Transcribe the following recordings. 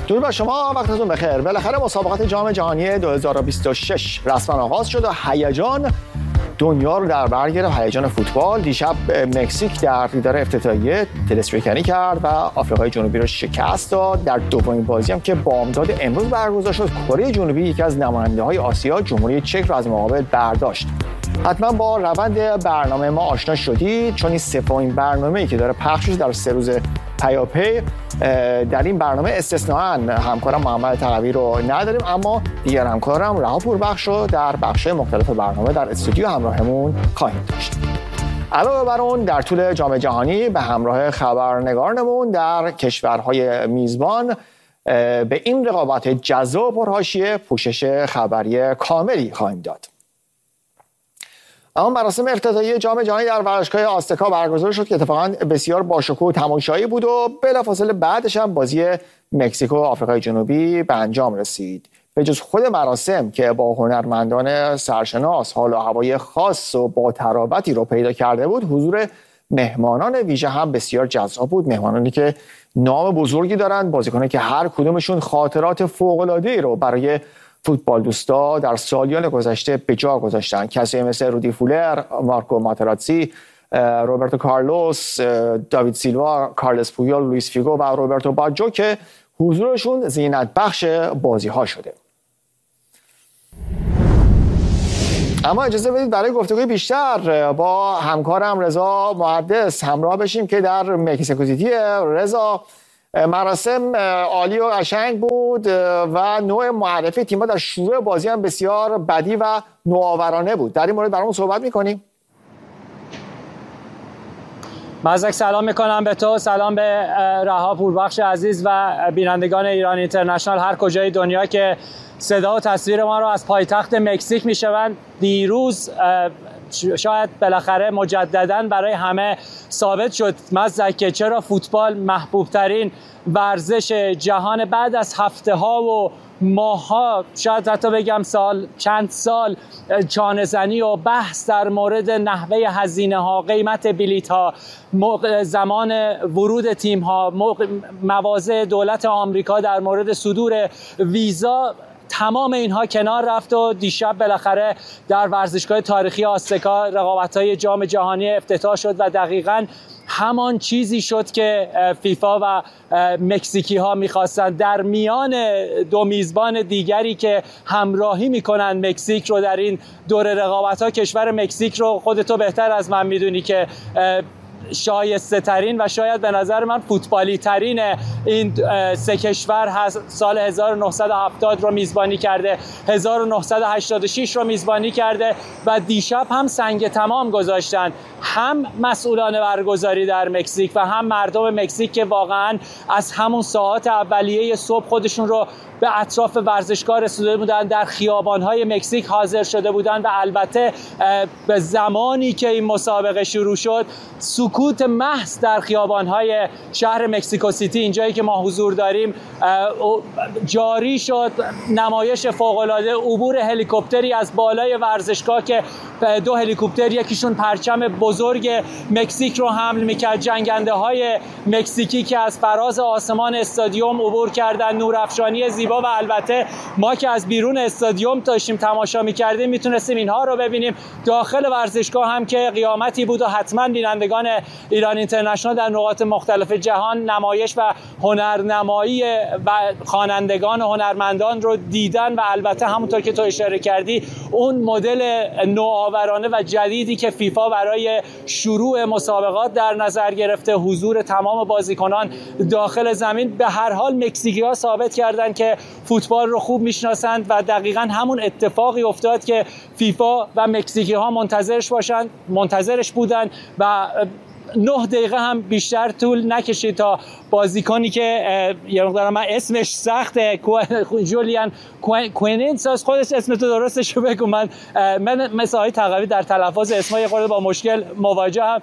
درود بر شما، وقتتون بخیر. بالاخره مسابقات جام جهانی 2026 رسما آغاز شد و هیجان دنیا رو در بر گرفت. هیجان فوتبال. دیشب مکزیک در دیدار افتتاحیه طلسم‌شکنی کرد و آفریقای جنوبی رو شکست داد. در دومین بازی هم که بامداد امروز برگزار شد، کره جنوبی یکی از نماینده‌های آسیا جمهوری چک رو از مقابل برداشت. حتما با روند برنامه ما آشنا شدید، چون این سومین برنامه‌ای که داره پخش شده در 3 روز پیاپی. در این برنامه استثناءً همکارم محمد تقوی رو نداریم، اما دیگر همکارم رها پوربخش رو در بخش‌های مختلف برنامه در استودیو همراهمون خواهیم داشت. علاوه بر اون در طول جام جهانی به همراه خبرنگارانمون در کشورهای میزبان به این رقابت جذاب و پرحاشیه پوشش خبری کاملی خواهیم داد. اما مراسم افتتاحیه جام جهانی در ورزشگاه آزتکا برگزار شد که اتفاقا بسیار باشکوه و تماشایی بود و بلافاصله بعدش هم بازی مکزیک و آفریقای جنوبی به انجام رسید. به جز خود مراسم که با هنرمندان سرشناس حال و هوای خاص و با ترابطی رو پیدا کرده بود، حضور مهمانان ویژه هم بسیار جذاب بود. مهمانانی که نام بزرگی دارند، بازیکنانی که هر کدومشون خاطرات فوق‌العاده‌ای رو برای فوتبال دوستا در سالیان گذشته به جا گذاشتن. کسی مثل رودی فولر، مارکو ماتراتزی، روبرتو کارلوس، داوید سیلوا، کارلس پویول، لوئیس فیگو و روبرتو باجو که حضورشون زینت بخش بازی ها شده. اما اجازه بدید برای گفتگوی بیشتر با همکارم رضا محدث همراه بشیم که در مکزیکو سیتی. رضا، مراسم عالی و قشنگ بود و نوع معرفی تیم‌ها در شروع بازی هم بسیار بدی و نوآورانه بود. در این مورد برامون صحبت می‌کنیم؟ مزدک سلام میکنم به تو، سلام به رها پوربخش عزیز و بینندگان ایران اینترنشنال هر کجای دنیا که صدا و تصویر ما رو از پایتخت مکزیک میشنوند. دیروز شاید بالاخره مجدداً برای همه ثابت شد مزدک که چرا فوتبال محبوب ترین ورزش جهان بعد از هفته ها و ماها، شاید حتی بگم چند سال چانه‌زنی و بحث در مورد نحوه هزینه ها، قیمت بلیط ها، زمان ورود تیم ها، مواضع دولت آمریکا در مورد صدور ویزا، تمام اینها کنار رفت و دیشب بالاخره در ورزشگاه تاریخی آزتکا رقابت‌های جام جهانی افتتاح شد و دقیقاً همان چیزی شد که فیفا و مکزیکی ها می‌خواستن. در میان دو میزبان دیگری که همراهی می‌کنن مکزیک رو در این دور رقابت‌ها، کشور مکزیک رو خودتو بهتر از من می‌دونی که شایسته ترین و شاید به نظر من فوتبالی ترین این سه کشور هست. سال 1970 رو میزبانی کرده، 1986 رو میزبانی کرده و دیشب هم سنگ تمام گذاشتن، هم مسئولان برگزاری در مکزیک و هم مردم مکزیک که واقعا از همون ساعات اولیه صبح خودشون رو به اطراف ورزشگاه رسیده بودن، در خیابان‌های مکزیک حاضر شده بودن و البته به زمانی که این مسابقه شروع شد سکوت محض در خیابان‌های شهر مکزیکو سیتی، اینجایی که ما حضور داریم، جاری شد. نمایش فوق‌العاده، عبور هلیکوپتری از بالای ورزشگاه که 2 هلیکوپتر، یکیشون پرچم بزرگ مکزیک رو حمل می‌کرد، جنگنده‌های مکزیکی که از فراز آسمان استادیوم عبور کردن، نورافشانی زیبا و البته ما که از بیرون استادیوم داشتیم تماشا می‌کردیم میتونستیم اینها رو ببینیم. داخل ورزشگاه هم که قیامتی بود و حتما بینندگان ایران اینترنشنال در نقاط مختلف جهان نمایش و هنرنمایی و خوانندگان و هنرمندان رو دیدن و البته همونطور که تو اشاره کردی اون مدل نوآورانه و جدیدی که فیفا برای شروع مسابقات در نظر گرفته، حضور تمام بازیکنان داخل زمین. به هر حال مکزیکی‌ها ثابت کردن که فوتبال رو خوب میشناسند و دقیقاً همون اتفاقی افتاد که فیفا و مکزیکی‌ها منتظرش بودن و 9 دقیقه هم بیشتر طول نکشید تا بازیکنی که یه مقدار من اسمش سخته، جولیان کوینینس، خودش اسم تو درستش رو بگو. من مثل آقای تقوی در تلفظ اسمای خود با مشکل مواجهم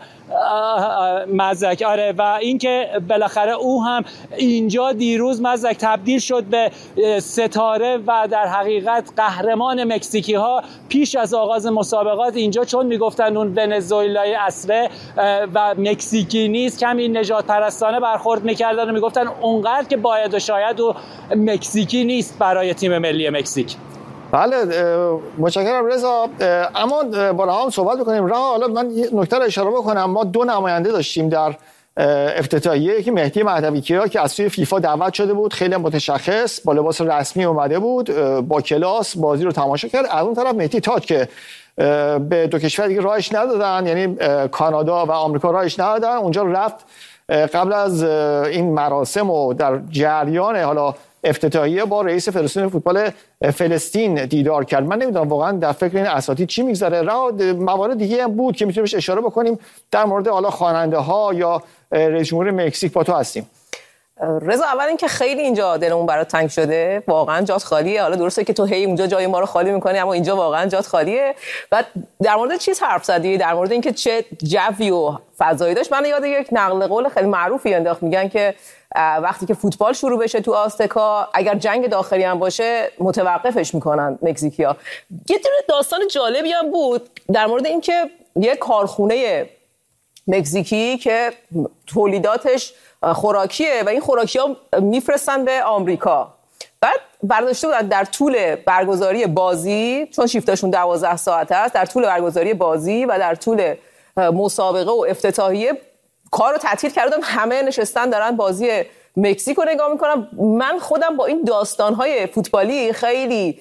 مزدک. آره، و اینکه بالاخره او هم اینجا دیروز مزدک تبدیل شد به ستاره و در حقیقت قهرمان مکزیکی ها پیش از آغاز مسابقات اینجا، چون میگفتن اون ونزوئلای اصله و مکزیکی نیست کمی نجات پرستانه برخورد میکردن و میگفتن اونقدر که باید و شاید و مکزیکی نیست برای تیم ملی مکزیک. بله متشکرم رضا. اما با رها صحبت بکنیم. رها حالا من یه نکته رو اشاره بکنم. ما 2 نماینده داشتیم در افتتاحیه که مهدی مهدوی‌کیا که از سوی فیفا دعوت شده بود، خیلی متشخص با لباس رسمی اومده بود، با کلاس بازی رو تماشا کرد. از اون طرف مهدی تاج که به 2 کشور دیگه راهش ندادن، یعنی کانادا و آمریکا راهش ندادن، اونجا رفت قبل از این مراسم و در جریان حالا افتتاحیه با رئیس فدراسیون فوتبال فلسطین دیدار کرد. من نمیدونم واقعا در فکر این اساتید چی میگذره. موارد دیگه هم بود که میتونیم بهش اشاره بکنیم در مورد حالا خواننده ها یا رئیس جمهور مکزیک. با تو هستیم. رضا، اول اینکه خیلی اینجا دلمون برات تنگ شده، واقعا جات خالیه. حالا درسته که تو هی اونجا جای ما رو خالی میکنی، اما اینجا واقعا جات خالیه. و در مورد چیز حرف زدی، در مورد اینکه چه جوی و فضایی داشت. من یاد یک نقل قول خیلی معروفی انداخت. میگن که وقتی که فوتبال شروع بشه تو آزتکا، اگر جنگ داخلی هم باشه متوقفش میکنن مکزیکیا. یه دونه داستان جالبی هم بود در مورد اینکه یک کارخونه مکزیکی که تولیداتش خوراکیه و این خوراکی‌ها میفرستن به آمریکا. بعد برداشته بودن در طول برگزاری بازی، چون شیفتاشون 12 ساعت است، در طول برگزاری بازی و در طول مسابقه و افتتاحیه کار رو تعطیل کردن، همه نشستن دارن بازی مکزیک رو نگاه میکنن. من خودم با این داستان‌های فوتبالی خیلی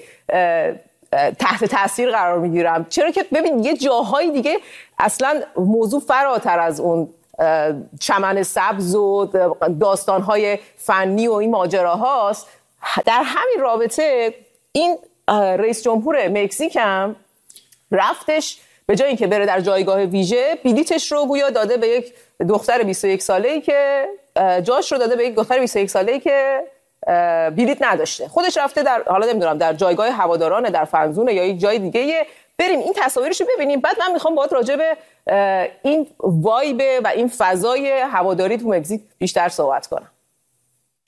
تحت تاثیر قرار میگیرم، چرا که ببین یه جاهای دیگه اصلا موضوع فراتر از اون چمن سبز و داستان‌های فنی و این ماجراهاست. در همین رابطه این رئیس جمهور مکزیک هم رفتش به جای اینکه بره در جایگاه ویژه، بلیتش رو گویا داده به یک دختر 21 ساله‌ای که جاش رو داده به یک دختر 21 ساله‌ای که بلیت نداشته. خودش رفته در، حالا نمیدونم در جایگاه هواداران، در فنزونه یا یک جای دیگه. بریم این تصاویرش رو ببینیم، بعد من میخوام باهات راجع به این وایب و این فضای هواداری تو مکزیک بیشتر صحبت کنم.